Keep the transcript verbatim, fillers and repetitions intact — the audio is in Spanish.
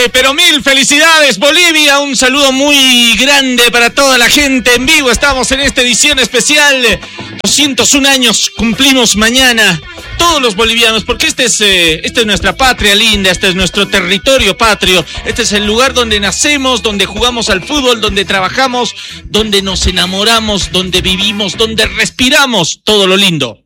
pero mil felicidades, Bolivia. Un saludo muy grande para toda la gente en vivo. Estamos en esta edición especial. doscientos un años cumplimos mañana. Todos los bolivianos, porque este es, eh, esta es nuestra patria linda, este es nuestro territorio patrio, este es el lugar donde nacemos, donde jugamos al fútbol, donde trabajamos, donde nos enamoramos, donde vivimos, donde respiramos todo lo lindo.